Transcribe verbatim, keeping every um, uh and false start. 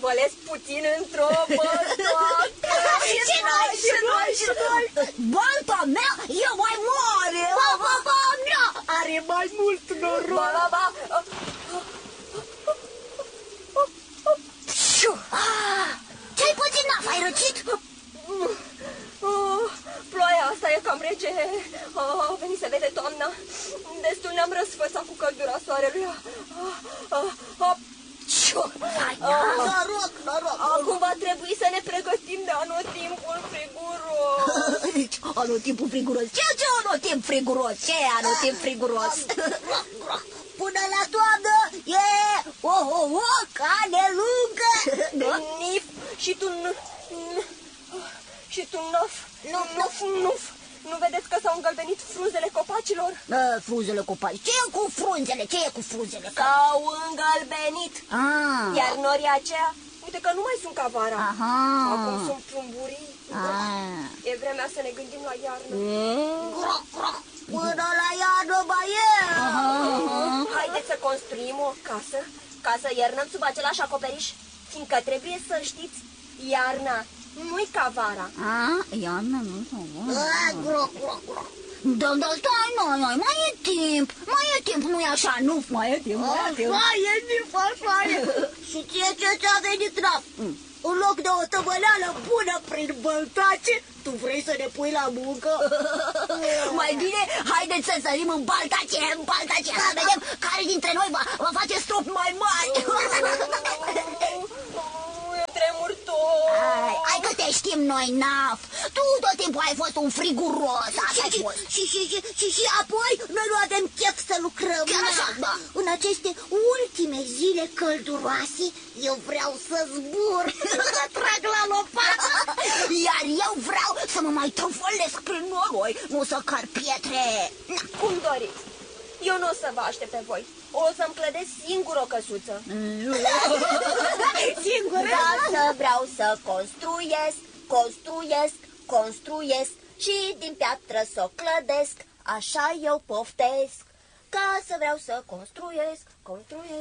năvălesc puțin într-o băltoacă. Și noi, și noi, și noi. Balta mea e mai mare. Ba, ba, ba, mea are mai mult noroc. Ba, ba, ba. Ce-ai pățit, Naf? Ai răcit? Oh, ploaia asta e cam rece. Oh, a venit să vede toamna. Destul ne-am răsfățat cu căldura soarelui. Oh, oh, oh. Noroc, noroc. Acum va trebui să ne pregătim de anotimpul friguros. Anotimpul friguros? Ce ce anotimp friguros? Ce e anotimp friguros? Până la toamnă e o, o, o cale lungă. Nif și tu și tu nuf, nuf, nuf, nuf. Nu vedeți că s-au îngălbenit frunzele copacilor? A, frunzele copaci. Ce e cu frunzele? Ce e cu frunzele? S-au îngălbenit. Ah. Iar norii aceia, uite că nu mai sunt ca vara. Aha. Acum sunt plumburii. Ah. E vremea să ne gândim la iarnă. Groc, groc. Până la iarnă mai e. Aha. Haideți să construim o casă ca să iernăm sub același acoperiș, fiindcă trebuie să știți, iarna nu-i ca vara. Ah, iarna nu-i ca vara. Groc, groc, groc. Da, da, stai, noi, noi, mai e timp, mai e timp, nu-i așa, nu, mai e timp, mai e timp. Mai e timp, așa e. Și ție ce ți-a venit, Naf? În loc de o tăvăleală bună prin băltace, tu vrei să ne pui la muncă? Mai bine, haideți să sărim în baltace, în baltace, să vedem care dintre noi va, va face strop mai mari. Tremur tot. Ai, hai că te știm noi, Naf. Tu tot timpul ai fost un friguros. Așa ai fost. Și, și, și, și, și apoi noi nu avem chef să lucrăm. Chiar așa, da. În aceste ultime zile călduroase, eu vreau să zbur, să trag la lopată. Iar eu vreau să mă mai trufălesc prin noroi, nu să car pietre. Cum doriți. Eu nu o să vă aștept pe voi. O să-mi clădesc singur o căsuță. Singur? Da, să vreau să construiesc, construiesc, construiesc și din piatră să o clădesc. Așa eu poftesc. Ca să vreau să construiesc, construiesc.